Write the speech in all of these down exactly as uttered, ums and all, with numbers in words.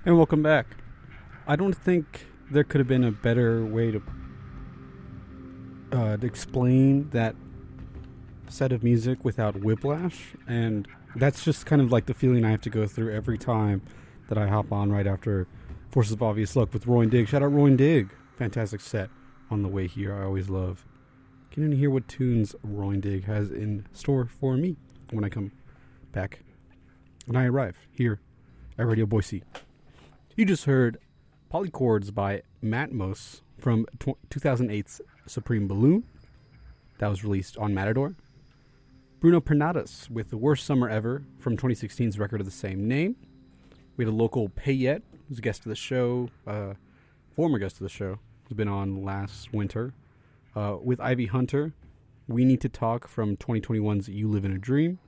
And welcome back. I don't think there could have been a better way to, uh, to explain that set of music without whiplash, and that's just kind of like the feeling I have to go through every time that I hop on right after Forces of Obvious Luck with Roy and Dig. Shout out Roy and Dig. Fantastic set on the way here. I always love getting to hear what tunes Roy and Dig has in store for me when I come back. When I arrive here at Radio Boise. You just heard Polychords by Matmos from two thousand eight's Supreme Balloon. That was released on Matador. Bruno Pernadas with The Worst Summer Ever from twenty sixteen's record of the same name. We had a local Payette, who's a guest of the show, uh, former guest of the show, who's been on last winter. Uh, with Ivy Hunter, We Need to Talk from twenty twenty-one's You Live in a Dream.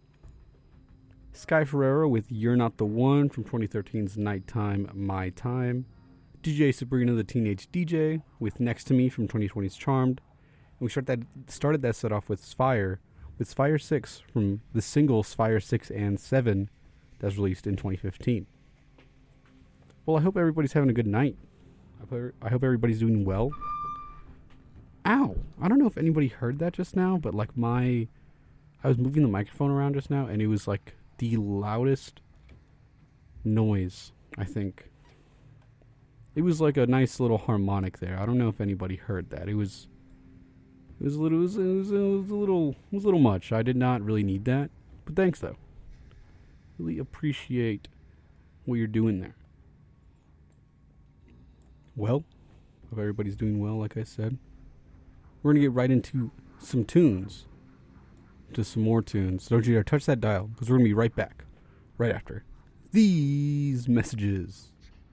Sky Ferreira with You're Not the One from twenty thirteen's Nighttime, My Time. D J Sabrina the Teenage D J with Next to Me from twenty twenty's Charmed. And we start that, started that set off with Spire, with Spire six from the single Spire six and seven that was released in twenty fifteen. Well, I hope everybody's having a good night. I hope everybody's doing well. Ow! I don't know if anybody heard that just now, but like my... I was moving the microphone around just now, and it was like the loudest noise, I think. It was like a nice little harmonic there. I don't know if anybody heard that. It was... It was a little... It was, it was, it was a little... It was a little much. I did not really need that. But thanks, though. Really appreciate what you're doing there. Well, hope everybody's doing well, like I said. We're going to get right into some tunes. To some more tunes. Don't you dare touch that dial, because we're going to be right back. Right after these messages.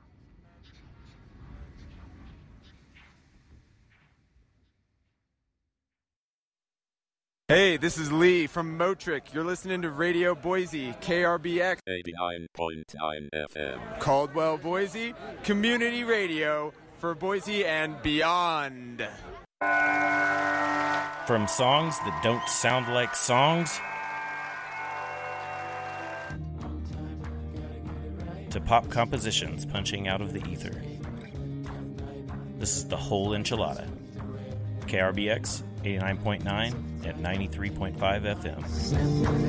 Hey, this is Lee from Motric. You're listening to Radio Boise, K R B X eighty-nine point nine F M. Caldwell, Boise, community radio for Boise and beyond. From songs that don't sound like songs to pop compositions punching out of the ether. This is the whole enchilada. K R B X eighty-nine point nine at ninety-three point five F M.